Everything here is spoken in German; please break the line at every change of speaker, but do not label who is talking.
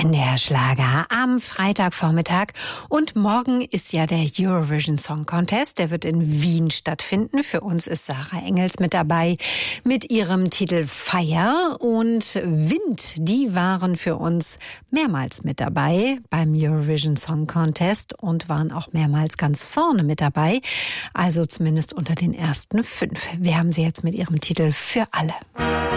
NDR Schlager am Freitagvormittag. Und morgen ist ja der Eurovision Song Contest. Der wird in Wien stattfinden. Für uns ist Sarah Engels mit dabei mit ihrem Titel Fire. Und Wind, die waren für uns mehrmals mit dabei beim Eurovision Song Contest und waren auch mehrmals ganz vorne mit dabei. Also zumindest unter den ersten 5. Wir haben sie jetzt mit ihrem Titel Für alle.